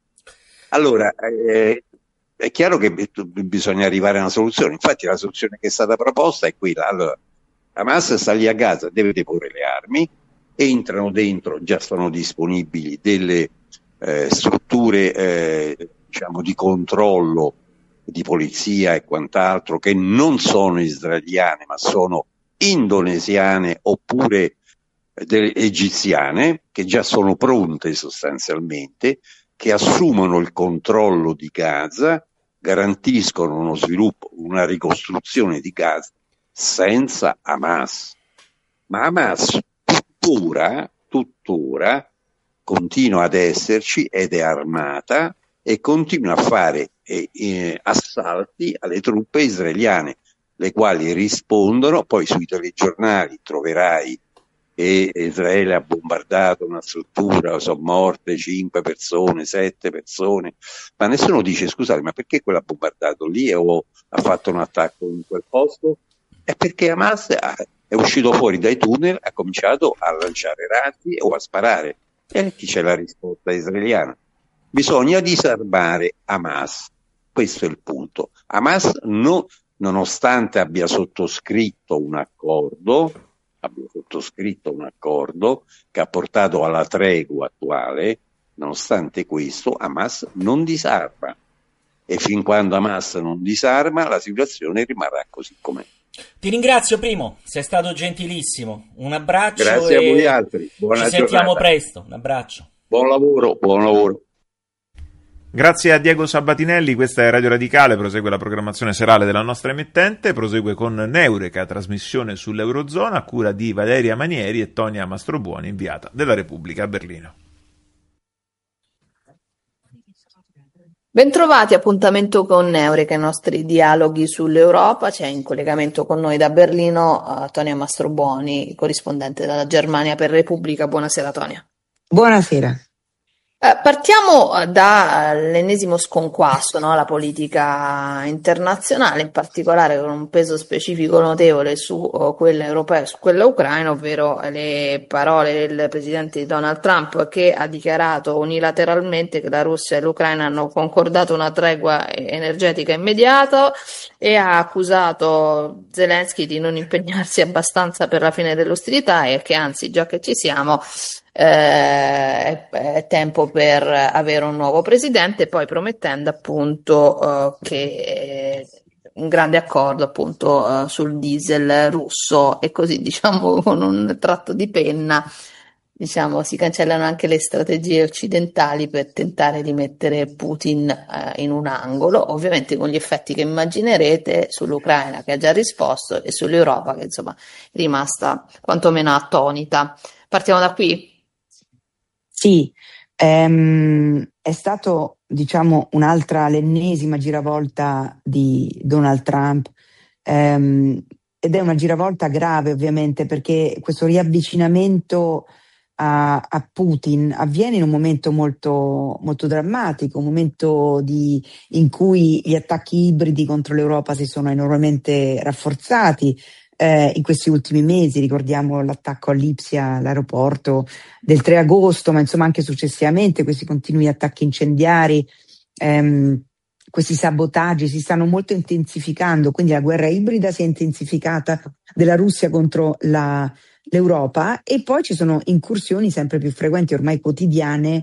Allora, eh, è chiaro che bisogna arrivare a una soluzione. Infatti la soluzione che è stata proposta è quella. Allora, Hamas sta lì a Gaza, deve deporre le armi, entrano dentro, già sono disponibili delle eh, strutture eh, diciamo di controllo di polizia e quant'altro che non sono israeliane ma sono indonesiane oppure eh, egiziane, che già sono pronte sostanzialmente, che assumono il controllo di Gaza, garantiscono uno sviluppo, una ricostruzione di Gaza senza Hamas. Ma Hamas tuttora, tuttora continua ad esserci ed è armata e continua a fare eh, eh, assalti alle truppe israeliane, le quali rispondono. Poi sui telegiornali troverai che Israele ha bombardato una struttura, sono morte cinque persone, sette persone, ma nessuno dice scusate, ma perché quello ha bombardato lì o ha fatto un attacco in quel posto? È perché Hamas è uscito fuori dai tunnel, ha cominciato a lanciare razzi o a sparare. E chi c'è la risposta israeliana? Bisogna disarmare Hamas. Questo è il punto. Hamas, no, nonostante abbia sottoscritto un accordo, abbia sottoscritto un accordo che ha portato alla tregua attuale, nonostante questo Hamas non disarma. E fin quando Hamas non disarma, la situazione rimarrà così com'è. Ti ringrazio, Primo, sei stato gentilissimo. Un abbraccio. Grazie e a voi altri. Buona ci sentiamo giornata. presto. Un abbraccio. Buon lavoro, buon lavoro. Grazie a Diego Sabatinelli, questa è Radio Radicale, prosegue la programmazione serale della nostra emittente, prosegue con Neureka, trasmissione sull'Eurozona a cura di Valeria Manieri e Tonia Mastrobuoni, inviata della Repubblica a Berlino. Bentrovati, appuntamento con Neureka, i nostri dialoghi sull'Europa. C'è in collegamento con noi da Berlino uh, Tonia Mastrobuoni, corrispondente dalla Germania per Repubblica. Buonasera Tonia. Buonasera. Eh, partiamo dall'ennesimo sconquasso, no? La politica internazionale, in particolare con un peso specifico notevole su uh, quella europea e su quella ucraina, ovvero le parole del presidente Donald Trump, che ha dichiarato unilateralmente che la Russia e l'Ucraina hanno concordato una tregua energetica immediata e ha accusato Zelensky di non impegnarsi abbastanza per la fine delle ostilità e che anzi, già che ci siamo, Eh, è tempo per avere un nuovo presidente, poi promettendo appunto eh, che eh, un grande accordo appunto eh, sul diesel russo, e così diciamo con un tratto di penna diciamo si cancellano anche le strategie occidentali per tentare di mettere Putin eh, in un angolo, ovviamente con gli effetti che immaginerete sull'Ucraina, che ha già risposto, e sull'Europa, che insomma è rimasta quantomeno attonita. Partiamo da qui. Sì, ehm, è stato, diciamo, un'altra, l'ennesima giravolta di Donald Trump, ehm, ed è una giravolta grave ovviamente, perché questo riavvicinamento a, a Putin avviene in un momento molto, molto drammatico, un momento di, in cui gli attacchi ibridi contro l'Europa si sono enormemente rafforzati. Eh, in questi ultimi mesi, ricordiamo l'attacco a Lipsia, all'aeroporto del tre agosto, ma insomma anche successivamente questi continui attacchi incendiari, ehm, questi sabotaggi si stanno molto intensificando, quindi la guerra ibrida si è intensificata della Russia contro la, l'Europa, e poi ci sono incursioni sempre più frequenti, ormai quotidiane,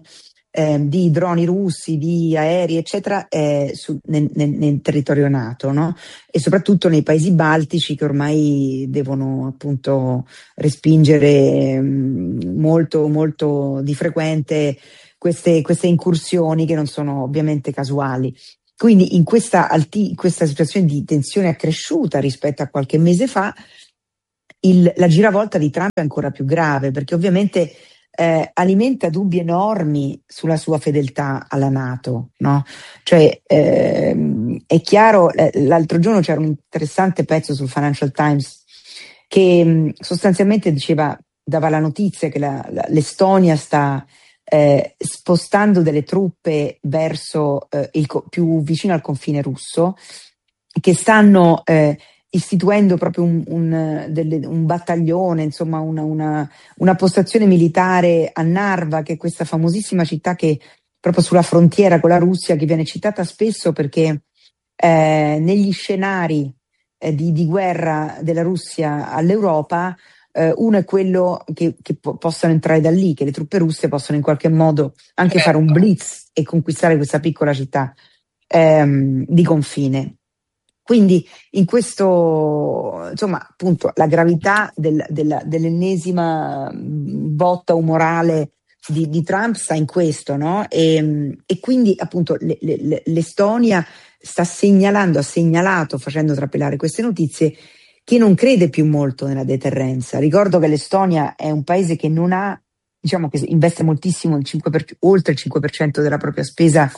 eh, di droni russi, di aerei, eccetera, eh, su, nel, nel, nel territorio NATO, no? E soprattutto nei paesi baltici che ormai devono appunto respingere mh, molto, molto di frequente queste, queste incursioni che non sono ovviamente casuali. Quindi in questa, alti, questa situazione di tensione accresciuta rispetto a qualche mese fa, il, la giravolta di Trump è ancora più grave, perché ovviamente eh, alimenta dubbi enormi sulla sua fedeltà alla NATO, no? Cioè, ehm, è chiaro, eh, l'altro giorno c'era un interessante pezzo sul Financial Times che mh, sostanzialmente diceva, dava la notizia che la, la, l'Estonia sta eh, spostando delle truppe verso eh, il, più vicino al confine russo, che stanno eh, istituendo proprio un, un, delle, un battaglione, insomma una, una, una postazione militare a Narva, che è questa famosissima città che proprio sulla frontiera con la Russia, che viene citata spesso perché eh, negli scenari eh, di, di guerra della Russia all'Europa, eh, uno è quello che, che po- possano entrare da lì, che le truppe russe possono in qualche modo anche Certo. fare un blitz e conquistare questa piccola città ehm, di confine. Quindi in questo, insomma, appunto, la gravità del, del, dell'ennesima botta umorale di, di Trump sta in questo, no? E, e quindi appunto le, le, l'Estonia sta segnalando, ha segnalato, facendo trapelare queste notizie, che non crede più molto nella deterrenza. Ricordo che l'Estonia è un paese che non ha, diciamo che investe moltissimo, il cinque per cento, oltre il cinque per cento della propria spesa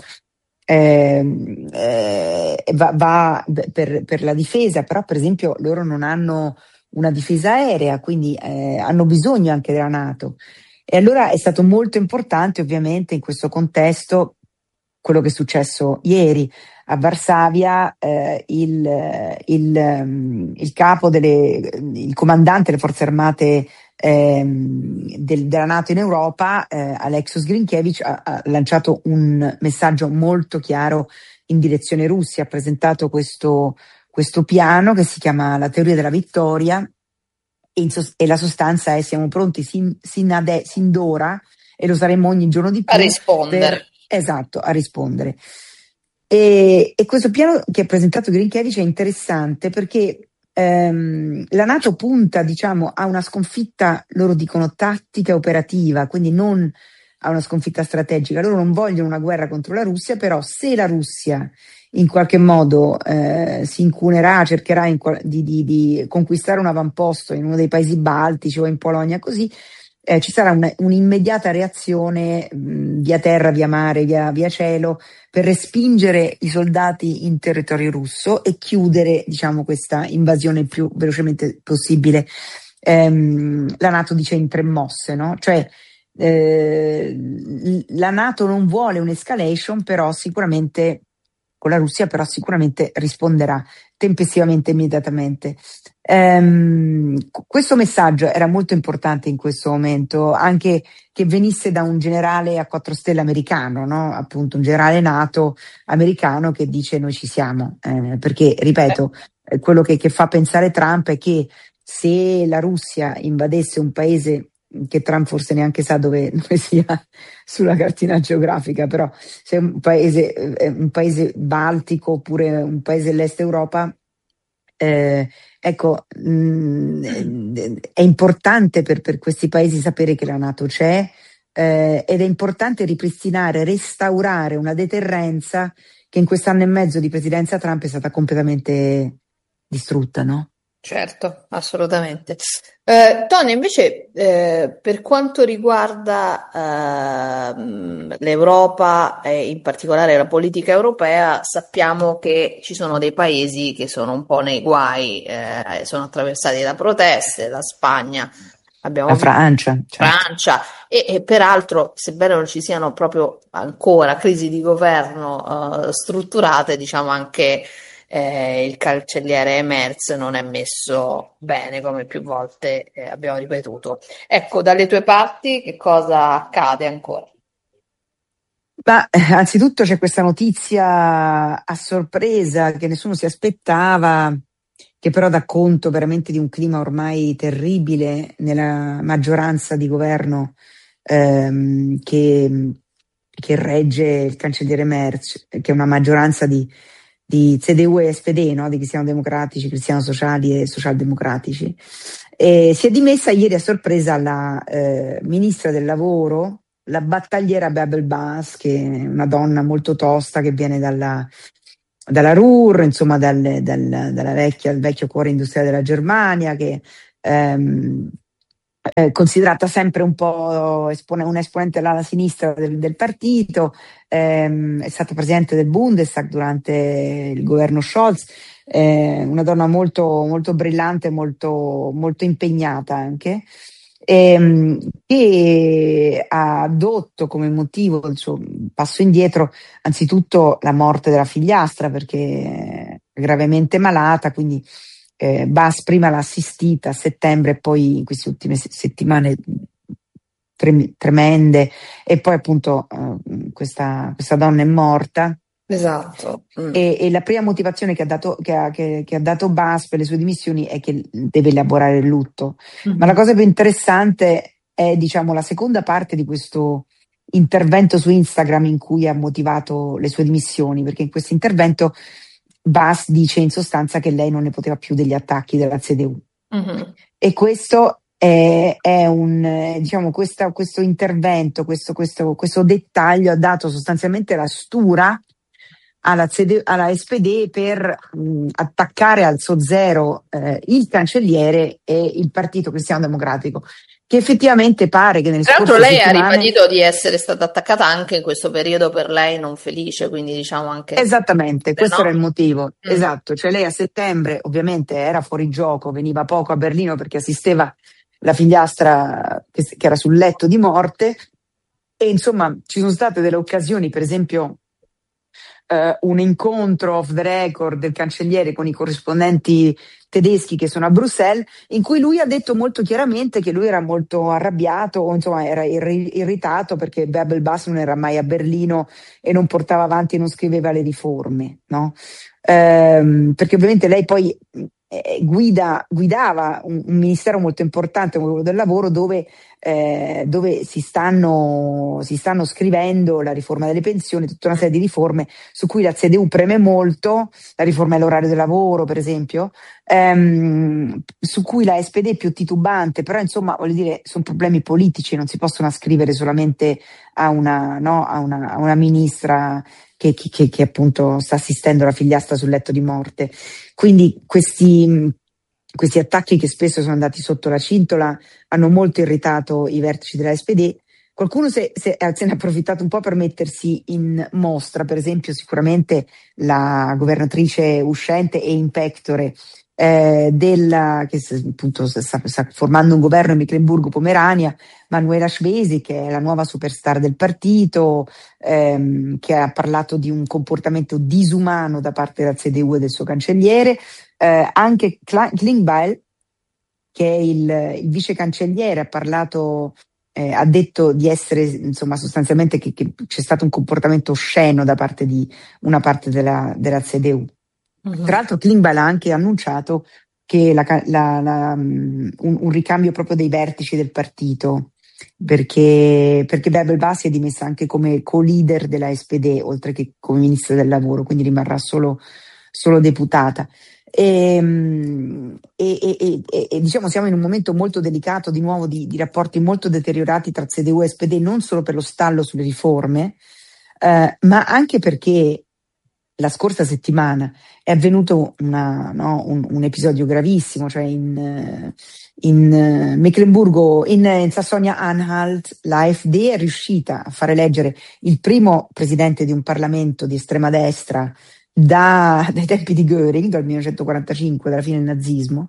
Eh, eh, va, va per, per la difesa, però per esempio loro non hanno una difesa aerea, quindi eh, hanno bisogno anche della NATO. E allora è stato molto importante ovviamente in questo contesto quello che è successo ieri a Varsavia, eh, il, il, il capo delle, il comandante delle forze armate ehm, del, della NATO in Europa, eh, Alexis Grinkiewicz, ha, ha lanciato un messaggio molto chiaro in direzione Russia, ha presentato questo, questo piano che si chiama la teoria della vittoria, e, in sos- e la sostanza è: siamo pronti sin, sin, ade- sin d'ora, e lo saremo ogni giorno di più, A rispondere. per, esatto, a rispondere. E, e questo piano che ha presentato Grinkiewicz è interessante perché ehm, la NATO punta, diciamo, a una sconfitta, loro dicono tattica operativa, quindi non a una sconfitta strategica. Loro non vogliono una guerra contro la Russia, però se la Russia in qualche modo eh, si incunerà, cercherà in, di, di, di conquistare un avamposto in uno dei paesi baltici o in Polonia, così eh, ci sarà una, un'immediata reazione mh, via terra, via mare, via, via cielo, per respingere i soldati in territorio russo e chiudere, diciamo, questa invasione il più velocemente possibile. Ehm, la NATO dice in tre mosse, no? Cioè eh, la NATO non vuole un'escalation, però sicuramente con la Russia, però sicuramente risponderà tempestivamente, immediatamente. Ehm, questo messaggio era molto importante in questo momento, anche che venisse da un generale a quattro stelle americano, no? Appunto un generale NATO americano che dice noi ci siamo, eh, perché ripeto, eh, quello che, che fa pensare Trump è che se la Russia invadesse un paese che Trump forse neanche sa dove, dove sia sulla cartina geografica, però se è un paese, eh, un paese baltico oppure un paese dell'est Europa, eh, ecco, mh, è importante per, per questi paesi sapere che la NATO c'è, eh, ed è importante ripristinare, restaurare una deterrenza che in quest'anno e mezzo di presidenza Trump è stata completamente distrutta, no? Certo, assolutamente. Eh, Tony, invece, eh, per quanto riguarda ehm, l'Europa e in particolare la politica europea, sappiamo che ci sono dei paesi che sono un po' nei guai, eh, sono attraversati da proteste, la Spagna, abbiamo La visto Francia, certo. Francia, e, e peraltro, sebbene non ci siano proprio ancora crisi di governo eh, strutturate, diciamo anche eh, il cancelliere Merz non è messo bene, come più volte eh, abbiamo ripetuto. Ecco, dalle tue parti che cosa accade ancora? Ma eh, anzitutto c'è questa notizia a sorpresa che nessuno si aspettava, che però dà conto veramente di un clima ormai terribile nella maggioranza di governo, ehm, che che regge il cancelliere Merz, che è una maggioranza di, di C D U e S P D, no? Di cristiano-democratici, cristiano-sociali e socialdemocratici. E si è dimessa ieri a sorpresa la eh, ministra del lavoro, la battagliera Bärbel Bas, che è una donna molto tosta che viene dalla, dalla R U R, insomma dal, dal, dalla vecchia, dal vecchio cuore industriale della Germania, che ehm, è considerata sempre un po' espone, un esponente alla sinistra del, del partito, ehm, è stata presidente del Bundestag durante il governo Scholz, eh, una donna molto, molto brillante, molto, molto impegnata anche. Ehm, che ha addotto come motivo il suo passo indietro anzitutto la morte della figliastra, perché è gravemente malata, quindi eh, Bas prima l'ha assistita a settembre e poi in queste ultime se- settimane trem- tremende, e poi appunto eh, questa, questa donna è morta. Esatto. Mm. E, e la prima motivazione che ha dato, che ha, che, che ha dato Bas per le sue dimissioni è che deve elaborare il lutto. Mhm. Ma la cosa più interessante è, diciamo, la seconda parte di questo intervento su Instagram in cui ha motivato le sue dimissioni, perché in questo intervento Bas dice in sostanza che lei non ne poteva più degli attacchi della C D U. Mhm. E questo è, è un, eh, diciamo, questa, questo intervento, questo, questo, questo dettaglio ha dato sostanzialmente la stura alla, C D, alla S P D per mh, attaccare al suo zero eh, il cancelliere e il Partito Cristiano Democratico, che effettivamente pare che nelle Tra l'altro scorse lei ha settimane... ribadito di essere stata attaccata anche in questo periodo per lei non felice, quindi diciamo anche... Esattamente, questo no? era il motivo, Mm. esatto, cioè lei a settembre ovviamente era fuori gioco, veniva poco a Berlino perché assisteva la figliastra che, che era sul letto di morte, e insomma ci sono state delle occasioni, per esempio Uh, un incontro off the record del cancelliere con i corrispondenti tedeschi che sono a Bruxelles, in cui lui ha detto molto chiaramente che lui era molto arrabbiato, o insomma era irri- irritato perché Bärbel Bas non era mai a Berlino e non portava avanti e non scriveva le riforme, no? Ehm, perché ovviamente lei poi eh, guida, guidava un, un ministero molto importante come quello del lavoro, dove Eh, dove si stanno, si stanno scrivendo la riforma delle pensioni, tutta una serie di riforme su cui la C D U preme molto, la riforma dell'orario del lavoro per esempio, ehm, su cui la S P D è più titubante, però insomma voglio dire sono problemi politici, non si possono ascrivere solamente a una, no, a una, a una ministra che, che, che appunto sta assistendo la figliastra sul letto di morte. Quindi questi Questi attacchi, che spesso sono andati sotto la cintola, hanno molto irritato i vertici della S P D. Qualcuno se, se, se ne è approfittato un po' per mettersi in mostra, per esempio sicuramente la governatrice uscente e in pectore eh, della, che appunto sta, sta formando un governo in Mecklenburgo-Pomerania, Manuela Schwesig, che è la nuova superstar del partito, ehm, che ha parlato di un comportamento disumano da parte della C D U e del suo cancelliere. Eh, anche Klingbeil, che è il, il vice cancelliere, ha parlato, eh, ha detto di essere, insomma, sostanzialmente che, che c'è stato un comportamento osceno da parte di una parte della, della C D U. Uh-huh. Tra l'altro Klingbeil ha anche annunciato che la, la, la, un, un ricambio proprio dei vertici del partito, perché, perché Bärbel Bas si è dimessa anche come co-leader della S P D, oltre che come ministra del lavoro, quindi rimarrà solo, solo deputata. E, e, e, e, e diciamo siamo in un momento molto delicato di nuovo di, di rapporti molto deteriorati tra C D U e S P D, non solo per lo stallo sulle riforme, eh, ma anche perché la scorsa settimana è avvenuto una, no, un, un episodio gravissimo, cioè in, in Meckenburgo, in, in Sassonia-Anhalt, la A F D è riuscita a far eleggere il primo presidente di un Parlamento di estrema destra Da, dai tempi di Göring, dal millenovecentoquarantacinque, dalla fine del nazismo,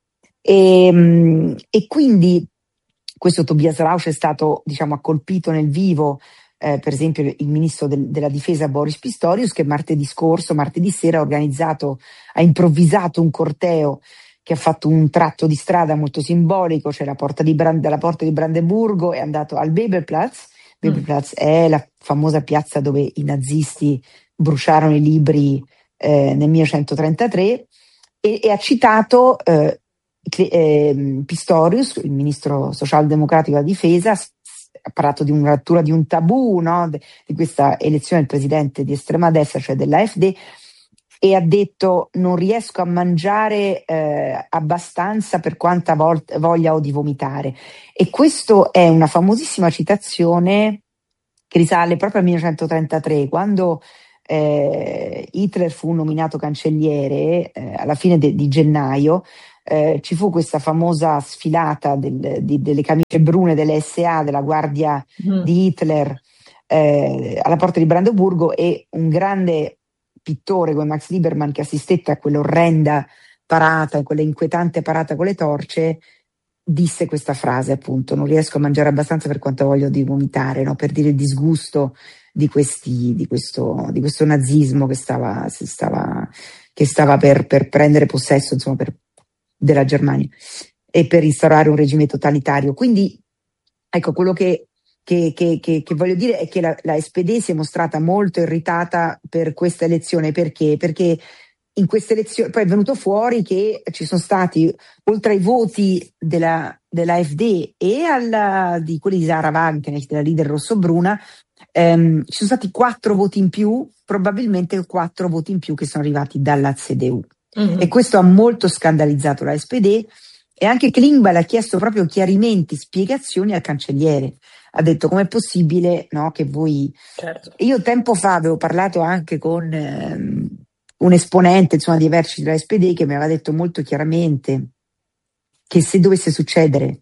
e, e quindi questo Tobias Rauch è stato, diciamo, accolpito nel vivo, eh, per esempio il ministro del, della difesa Boris Pistorius, che martedì scorso, martedì sera, ha organizzato, ha improvvisato un corteo che ha fatto un tratto di strada molto simbolico, cioè la porta di Brand- dalla porta di Brandeburgo è andato al Bebelplatz. Bebelplatz mm. è la famosa piazza dove i nazisti bruciarono i libri eh, nel millenovecentotrentatré, e, e ha citato eh, eh, Pistorius, il ministro socialdemocratico della difesa, ha parlato di una rottura di un tabù, no? De, di questa elezione del presidente di estrema destra, cioè dell'A F D, e ha detto: non riesco a mangiare eh, abbastanza per quanta volta voglia ho di vomitare. E questo è una famosissima citazione che risale proprio al millenovecentotrentatré, quando eh, Hitler fu nominato cancelliere eh, alla fine de, di gennaio. Eh, ci fu questa famosa sfilata del, di, delle camicie brune delle S A, della guardia mm. di Hitler, eh, alla porta di Brandeburgo, e un grande pittore come Max Liebermann, che assistette a quell'orrenda parata, quella inquietante parata con le torce, disse questa frase, appunto: non riesco a mangiare abbastanza per quanto voglio di vomitare, no? Per dire il disgusto di, questi, di, questo, di questo nazismo che stava, stava, che stava per, per prendere possesso, insomma, per, della Germania, e per instaurare un regime totalitario. Quindi ecco, quello che Che, che, che, che voglio dire è che la, la S P D si è mostrata molto irritata per questa elezione. Perché? Perché in questa elezione poi è venuto fuori che ci sono stati, oltre ai voti della, della F D e alla, di quelli di Sarah Wagenknecht, della leader rossobruna, ehm, ci sono stati quattro voti in più, probabilmente quattro voti in più che sono arrivati dalla C D U. Mm-hmm. E questo ha molto scandalizzato la S P D, e anche Klingbeil ha chiesto proprio chiarimenti, spiegazioni al cancelliere. Ha detto: com'è possibile, no, che voi... Certo. Io tempo fa avevo parlato anche con ehm, un esponente, insomma, di vertici della S P D, che mi aveva detto molto chiaramente che se dovesse succedere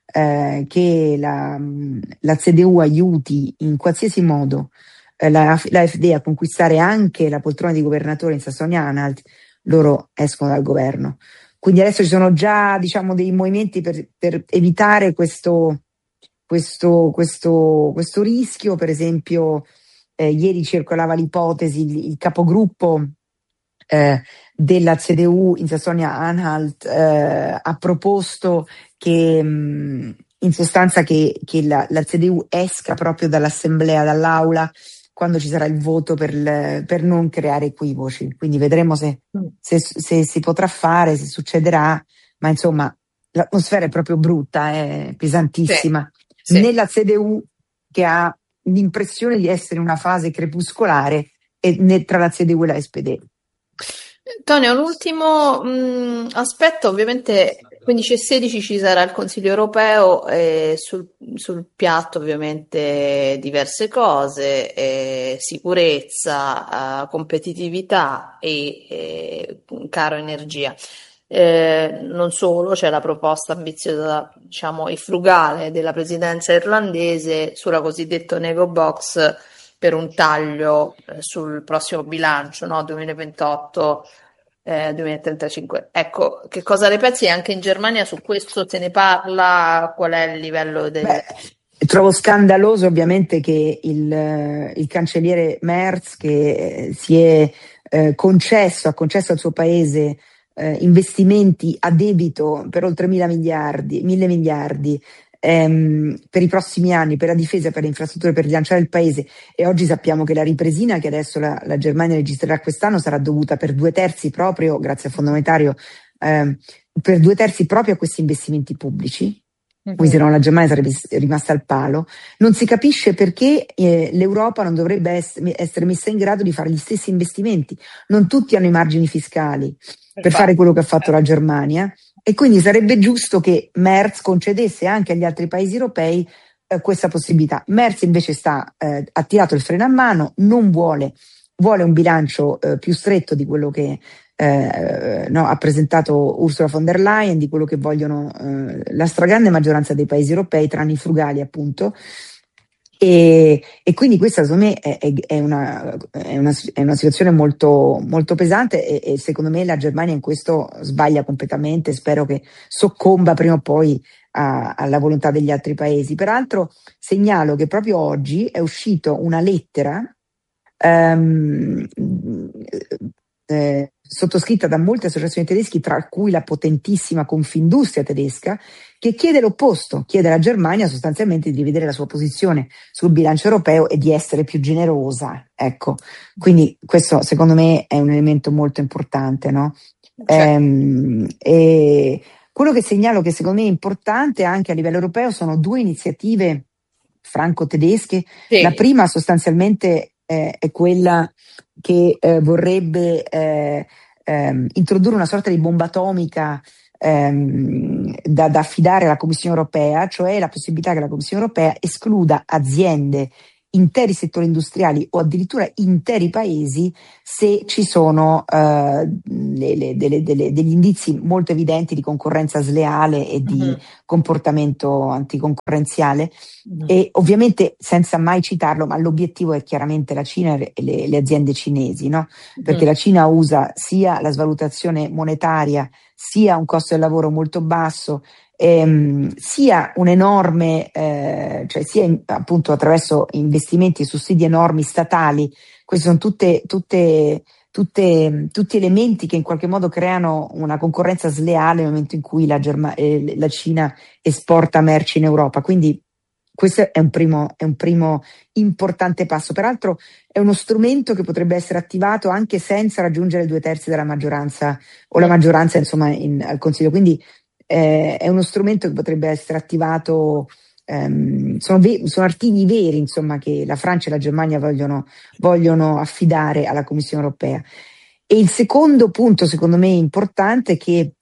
eh, che la, la C D U aiuti in qualsiasi modo eh, la, la F D a conquistare anche la poltrona di governatore in Sassonia-Anhalt, loro escono dal governo. Quindi adesso ci sono già, diciamo, dei movimenti per, per evitare questo... Questo, questo, questo rischio. Per esempio, eh, ieri circolava l'ipotesi, il, il capogruppo eh, della C D U in Sassonia-Anhalt eh, ha proposto che mh, in sostanza che, che la, la C D U esca proprio dall'assemblea, dall'aula, quando ci sarà il voto, per, le, per non creare equivoci. Quindi vedremo se, se, se si potrà fare, se succederà, ma insomma l'atmosfera è proprio brutta, è pesantissima. Sì. Sì. Nella C D U, che ha l'impressione di essere una fase crepuscolare, e né tra la C D U e la S P D. Tonio, un ultimo mh, aspetto: ovviamente quindici e sedici ci sarà il Consiglio europeo, e sul, sul piatto ovviamente diverse cose, eh, sicurezza, eh, competitività e eh, caro energia. Eh, non solo, c'è la proposta ambiziosa, diciamo, e frugale della presidenza irlandese sulla cosiddetta nego box per un taglio eh, sul prossimo bilancio, no? duemilaventotto duemilatrentacinque. Ecco, che cosa ne pensi? Anche in Germania su questo se ne parla? Qual è il livello del... Beh, trovo scandaloso ovviamente che il, il cancelliere Merz, che si è eh, concesso, ha concesso al suo paese Eh, investimenti a debito per oltre mille miliardi, mille miliardi ehm, per i prossimi anni, per la difesa, per le infrastrutture, per rilanciare il paese, e oggi sappiamo che la ripresina che adesso la, la Germania registrerà quest'anno sarà dovuta per due terzi proprio, grazie al Fondo monetario, ehm, per due terzi proprio a questi investimenti pubblici. Quindi se no la Germania sarebbe rimasta al palo. Non si capisce perché eh, l'Europa non dovrebbe essere, essere messa in grado di fare gli stessi investimenti. Non tutti hanno i margini fiscali per fare quello che ha fatto la Germania, e quindi sarebbe giusto che Merz concedesse anche agli altri paesi europei eh, questa possibilità. Merz invece sta, eh, ha tirato il freno a mano, non vuole, vuole un bilancio eh, più stretto di quello che Eh, no, ha presentato Ursula von der Leyen, di quello che vogliono eh, la stragrande maggioranza dei paesi europei, tranne i frugali appunto, e, e quindi questa secondo me è, è, è, una, è, una, è una situazione molto, molto pesante, e, e secondo me la Germania in questo sbaglia completamente. Spero che soccomba prima o poi a, alla volontà degli altri paesi. Peraltro segnalo che proprio oggi è uscita una lettera um, Eh, sottoscritta da molte associazioni tedesche, tra cui la potentissima Confindustria tedesca, che chiede l'opposto, chiede alla Germania sostanzialmente di rivedere la sua posizione sul bilancio europeo e di essere più generosa. Ecco, quindi questo secondo me è un elemento molto importante, no? Cioè. Ehm, e quello che segnalo che secondo me è importante anche a livello europeo sono due iniziative franco-tedesche. Sì. La prima sostanzialmente eh, è quella che eh, vorrebbe eh, ehm, introdurre una sorta di bomba atomica ehm, da, da affidare alla Commissione europea, cioè la possibilità che la Commissione europea escluda aziende, interi settori industriali o addirittura interi paesi se ci sono eh, le, le, delle, delle, degli indizi molto evidenti di concorrenza sleale e di Mhm. comportamento anticoncorrenziale. Mhm. E ovviamente, senza mai citarlo, ma l'obiettivo è chiaramente la Cina e le, le aziende cinesi, no? Perché Mhm. la Cina usa sia la svalutazione monetaria, sia un costo del lavoro molto basso, ehm, sia un enorme, eh, cioè sia in- appunto attraverso investimenti e sussidi enormi statali. Questi sono tutte, tutte, tutte, tutti elementi che in qualche modo creano una concorrenza sleale nel momento in cui la, Germa- eh, la Cina esporta merci in Europa. Quindi questo è un primo, è un primo importante passo. Peraltro è uno strumento che potrebbe essere attivato anche senza raggiungere i due terzi della maggioranza o la maggioranza insomma in, al Consiglio. Quindi eh, è uno strumento che potrebbe essere attivato. Ehm, sono, ve- sono artigli veri insomma che la Francia e la Germania vogliono, vogliono affidare alla Commissione europea. E il secondo punto secondo me importante è che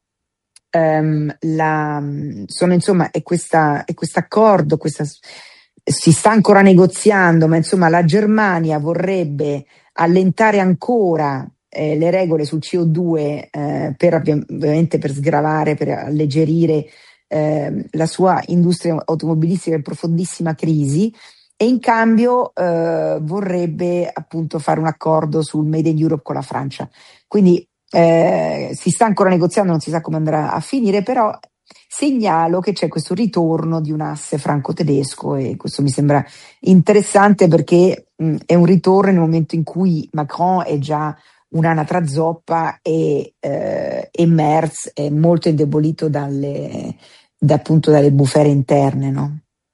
ehm, la, sono insomma è questa è questo accordo, questa, si sta ancora negoziando, ma insomma la Germania vorrebbe allentare ancora eh, le regole sul C O due eh, per ovviamente per sgravare, per alleggerire eh, la sua industria automobilistica in profondissima crisi, e in cambio eh, vorrebbe appunto fare un accordo sul Made in Europe con la Francia. Quindi eh, si sta ancora negoziando, non si sa come andrà a finire, però segnalo che c'è questo ritorno di un asse franco-tedesco e questo mi sembra interessante perché mh, è un ritorno nel momento in cui Macron è già un'anatra zoppa e, eh, e Merz è molto indebolito dalle, da, appunto, dalle bufere interne, no?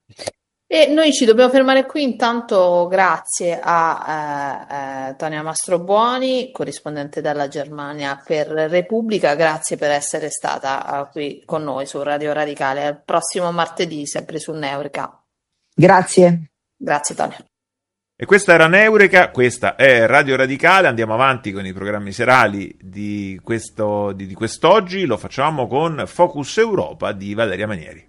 E noi ci dobbiamo fermare qui. Intanto, grazie a eh, eh, Tonia Mastrobuoni, corrispondente dalla Germania per Repubblica. Grazie per essere stata eh, qui con noi su Radio Radicale. Al prossimo martedì, sempre su Neurica. Grazie. Grazie, Tonia. E questa era Neureka, questa è Radio Radicale. Andiamo avanti con i programmi serali di, questo, di, di quest'oggi. Lo facciamo con Focus Europa di Valeria Manieri.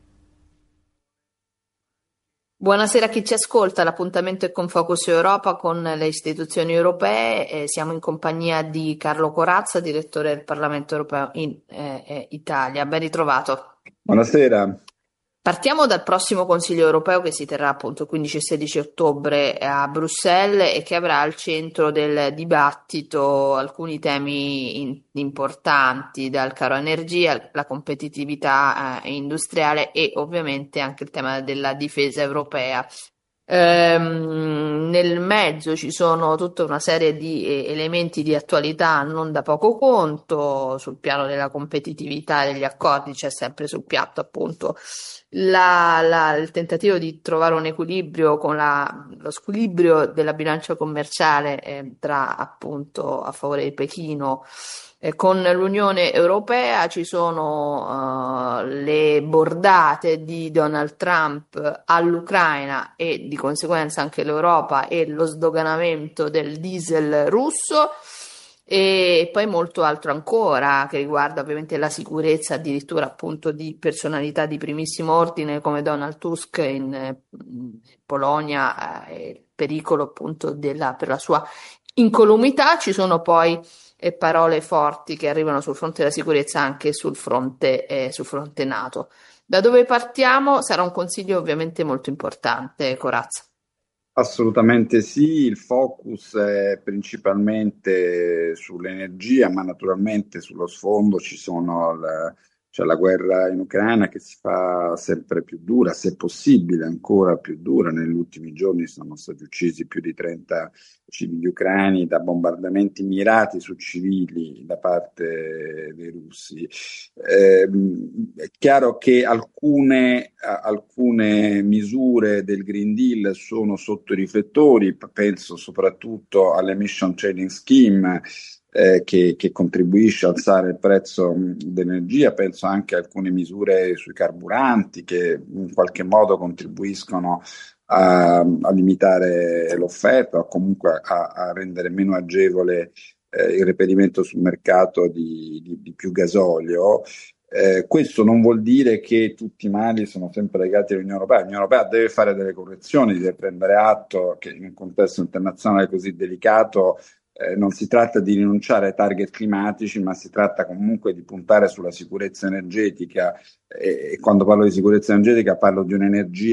Buonasera a chi ci ascolta, l'appuntamento è con Focus Europa, con le istituzioni europee. Eh, siamo in compagnia di Carlo Corazza, direttore del Parlamento Europeo in eh, eh, Italia. Ben ritrovato. Buonasera. Partiamo dal prossimo Consiglio europeo che si terrà appunto il quindici e sedici ottobre a Bruxelles e che avrà al centro del dibattito alcuni temi in- importanti, dal caro energia, la competitività eh, industriale e ovviamente anche il tema della difesa europea. Ehm, nel mezzo ci sono tutta una serie di eh, elementi di attualità non da poco conto. Sul piano della competitività degli accordi c'è sempre sul piatto appunto la- la- il tentativo di trovare un equilibrio con la- lo squilibrio della bilancia commerciale eh, tra appunto a favore di Pechino eh, con l'Unione Europea. Ci sono eh, le bordate di Donald Trump all'Ucraina e di conseguenza anche l'Europa e lo sdoganamento del diesel russo. E poi molto altro ancora che riguarda ovviamente la sicurezza addirittura appunto di personalità di primissimo ordine come Donald Tusk in eh, Polonia, eh, il pericolo appunto della, per la sua incolumità. Ci sono poi eh, parole forti che arrivano sul fronte della sicurezza anche sul fronte, eh, sul fronte NATO. Da dove partiamo? Sarà un consiglio ovviamente molto importante, Corazza. Assolutamente sì, il focus è principalmente sull'energia, ma naturalmente sullo sfondo ci sono la, c'è la guerra in Ucraina che si fa sempre più dura, se possibile ancora più dura. Negli ultimi giorni sono stati uccisi più di trenta civili ucraini da bombardamenti mirati su civili da parte dei russi. Eh, è chiaro che alcune, alcune misure del Green Deal sono sotto i riflettori, penso soprattutto all'Emission Trading Scheme, eh, che, che contribuisce a alzare il prezzo dell'energia, penso anche a alcune misure sui carburanti che in qualche modo contribuiscono a, a limitare l'offerta o comunque a, a rendere meno agevole eh, il reperimento sul mercato di, di, di più gasolio. Eh, questo non vuol dire che tutti i mali sono sempre legati all'Unione Europea. L'Unione Europea deve fare delle correzioni, deve prendere atto che in un contesto internazionale così delicato eh, non si tratta di rinunciare ai target climatici, ma si tratta comunque di puntare sulla sicurezza energetica. E, e quando parlo di sicurezza energetica parlo di un'energia